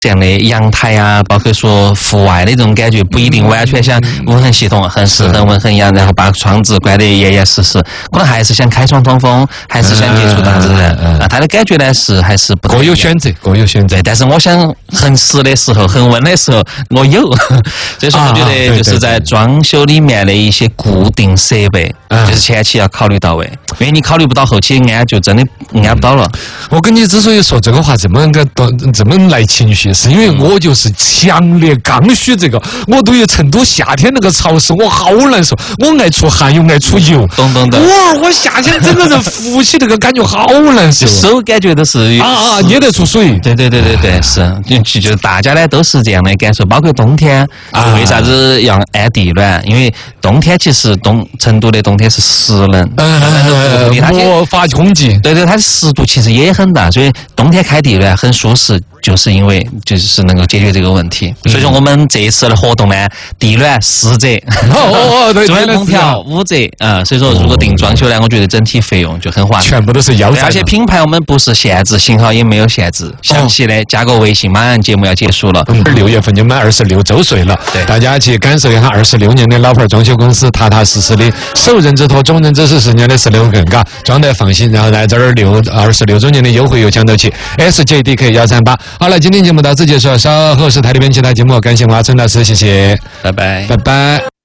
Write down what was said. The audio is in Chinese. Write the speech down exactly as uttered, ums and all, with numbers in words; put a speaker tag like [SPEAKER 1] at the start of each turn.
[SPEAKER 1] 这样的阳台啊，包括说户外的这种感觉，不一定完全像无痕系统很适合温恒阳，然后把窗子关得严严实实，可能还是想开窗通风，还是想接触大自然。啊，他的感觉呢是还是不
[SPEAKER 2] 各有选择，各有选择。
[SPEAKER 1] 对，但是我想很湿的时候，很温的时候，我有，所以说我觉得就是在装修里面的一些固定设备，就是前期要考虑到位，因为你考虑不到后期安就真的安不到了。
[SPEAKER 2] 我跟你之所以说这个话这么个这么来情绪，是因为我就是强烈刚需这个。我对于成都夏天那个潮湿，我好难受。我爱出汗又爱出油，
[SPEAKER 1] 懂懂懂。
[SPEAKER 2] 哇，我夏天整个人呼起那个感觉好难受，
[SPEAKER 1] 手感觉都是
[SPEAKER 2] 啊啊捏得出水。
[SPEAKER 1] 对对对对对，是，就就大家呢都是这样的感受，包括冬天，啊、为啥子要安地暖？因为冬天其实冬成都的冬天是湿冷，
[SPEAKER 2] 呃，魔法空气。
[SPEAKER 1] 对对，它的湿度其实也很大，所以冬天开地暖很舒适。就是因为就是能够解决这个问题，所以说我们这一次的活动呢，地暖四折，
[SPEAKER 2] 哦哦对，
[SPEAKER 1] 中央空调五折啊，所以说如果订装修呢，我觉得整体费用就很划算，
[SPEAKER 2] 全部都是腰斩。
[SPEAKER 1] 而且品牌我们不是限制，型号也没有限制，详细的加个微信，马上节目要结束了。
[SPEAKER 2] 嗯，六月份就满二十六周岁了，
[SPEAKER 1] 对，
[SPEAKER 2] 大家去感受一下二十六年的老牌装修公司踏踏实实的，受人之托，忠人之事，十年的十六根，嘎，装得放心。然后在这儿六二十六周年的优惠又抢到起 ，S J D K 幺三八。好了，今天节目到此结束，稍后是台里边其他节目，感谢瓦村老师，谢谢，
[SPEAKER 1] 拜拜，
[SPEAKER 2] 拜拜。